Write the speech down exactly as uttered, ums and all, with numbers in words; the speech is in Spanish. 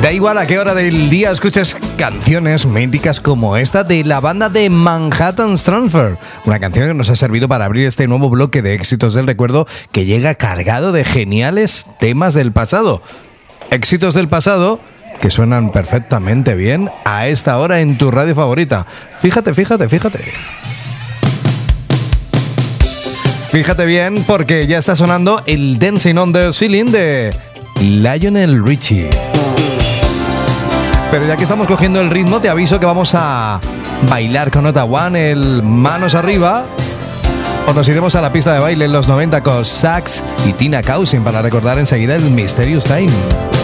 Da igual a qué hora del día escuches canciones míticas como esta de la banda de Manhattan Transfer, una canción que nos ha servido para abrir este nuevo bloque de éxitos del recuerdo que llega cargado de geniales temas del pasado. Éxitos del pasado que suenan perfectamente bien a esta hora en tu radio favorita. Fíjate, fíjate, fíjate. Fíjate bien porque ya está sonando el Dancing on the Ceiling de Lionel Richie. Pero ya que estamos cogiendo el ritmo, te aviso que vamos a bailar con Nota One el manos arriba, o nos iremos a la pista de baile en los noventa con Sax y Tina Cousin para recordar enseguida el Mysterious Time.